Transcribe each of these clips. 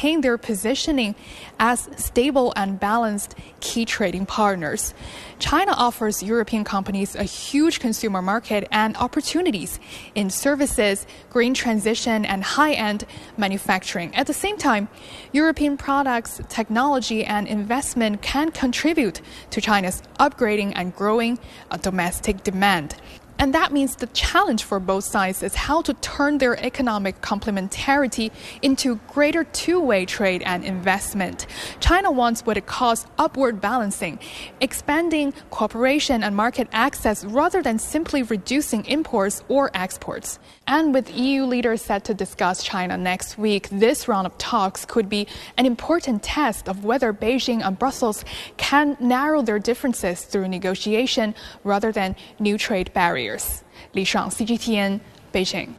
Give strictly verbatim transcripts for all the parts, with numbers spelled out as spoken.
maintain their positioning as stable and balanced key trading partners. China offers European companies a huge consumer market and opportunities in services, green transition, and high-end manufacturing. At the same time, European products, technology, and investment can contribute to China's upgrading and growing uh, domestic demand. And that means the challenge for both sides is how to turn their economic complementarity into greater two-way trade and investment. China wants what it calls upward balancing, expanding cooperation and market access rather than simply reducing imports or exports. And with E U leaders set to discuss China next week, this round of talks could be an important test of whether Beijing and Brussels can narrow their differences through negotiation rather than new trade barriers. Li Shang, C G T N, Beijing.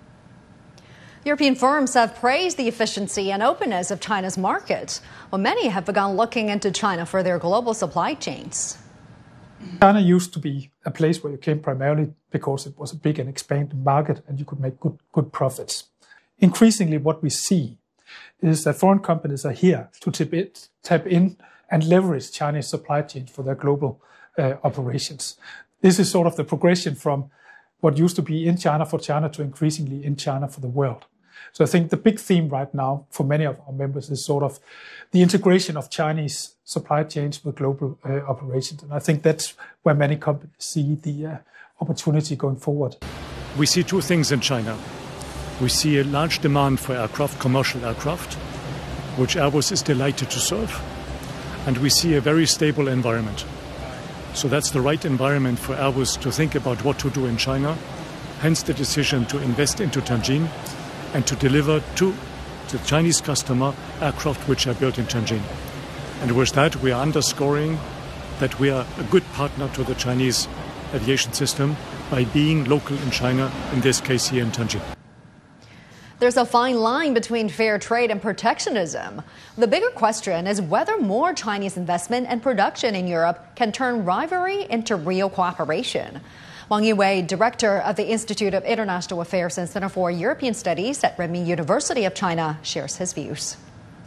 European firms have praised the efficiency and openness of China's market, while many have begun looking into China for their global supply chains. China used to be a place where you came primarily because it was a big and expanding market and you could make good, good profits. Increasingly, what we see is that foreign companies are here to tap, it, tap in and leverage Chinese supply chains for their global uh, operations. This is sort of the progression from what used to be in China for China to increasingly in China for the world. So I think the big theme right now for many of our members is sort of the integration of Chinese supply chains with global uh, operations. And I think that's where many companies see the uh, opportunity going forward. We see two things in China. We see a large demand for aircraft, commercial aircraft, which Airbus is delighted to serve. And we see a very stable environment. So that's the right environment for Airbus to think about what to do in China, hence the decision to invest into Tianjin and to deliver to the Chinese customer aircraft which are built in Tianjin. And with that, we are underscoring that we are a good partner to the Chinese aviation system by being local in China, in this case here in Tianjin. There's a fine line between fair trade and protectionism. The bigger question is whether more Chinese investment and production in Europe can turn rivalry into real cooperation. Wang Yiwei, director of the Institute of International Affairs and Center for European Studies at Renmin University of China, shares his views.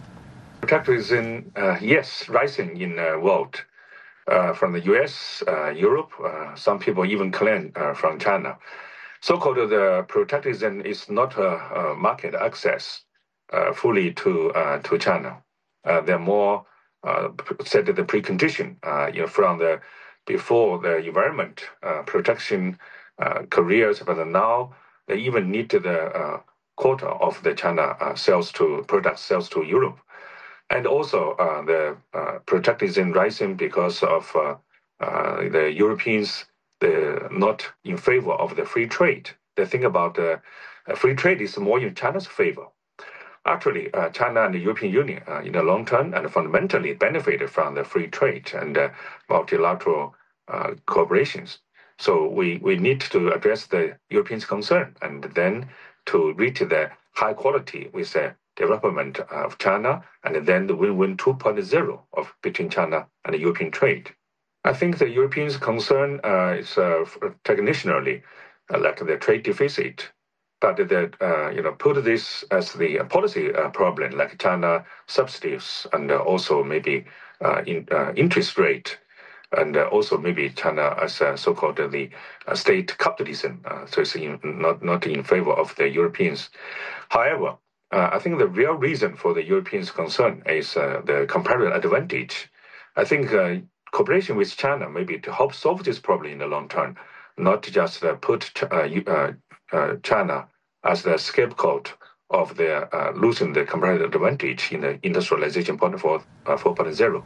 Protectionism, uh, yes, rising in the world. Uh, from the U S, uh, Europe, uh, some people even claim uh, from China. So-called uh, protectionism is not a, a market access uh, fully to uh, to China. Uh, they're more uh, set the precondition uh, you know, from the before the environment uh, protection uh, careers, but now they even need the uh, quota of the China uh, sales to product sales to Europe, and also uh, the uh, protectionism rising because of uh, uh, the Europeans. They're not in favor of the free trade. They think about uh, free trade is more in China's favor. Actually, uh, China and the European Union, uh, in the long term, and fundamentally benefited from the free trade and uh, multilateral uh, cooperations. So we, we need to address the Europeans' concern and then to reach the high quality with the development of China and then the win-win two point oh of between China and the European trade. I think the Europeans' concern uh, is uh, technically uh, like the trade deficit, but the, uh, you know, put this as the policy uh, problem, like China subsidies and uh, also maybe uh, in, uh, interest rate, and uh, also maybe China as uh, so-called uh, the uh, state capitalism, uh, so it's in, not not in favor of the Europeans. However, uh, I think the real reason for the Europeans' concern is uh, the comparative advantage. I think. Uh, Cooperation with China maybe to help solve this problem in the long term, not just uh, put uh, uh, uh, China as the scapegoat of their uh, losing the comparative advantage in the industrialization point four point oh.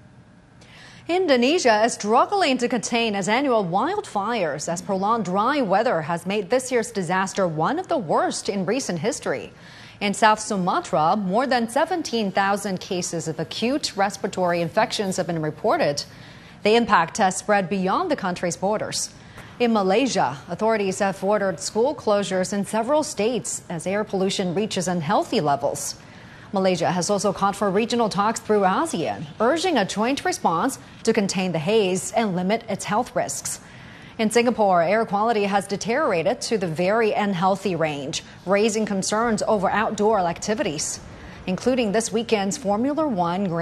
Indonesia is struggling to contain its annual wildfires as prolonged dry weather has made this year's disaster one of the worst in recent history. In South Sumatra, more than seventeen thousand cases of acute respiratory infections have been reported. The impact has spread beyond the country's borders. In Malaysia, authorities have ordered school closures in several states as air pollution reaches unhealthy levels. Malaysia has also called for regional talks through ASEAN, urging a joint response to contain the haze and limit its health risks. In Singapore, air quality has deteriorated to the very unhealthy range, raising concerns over outdoor activities. including this weekend's Formula One Grand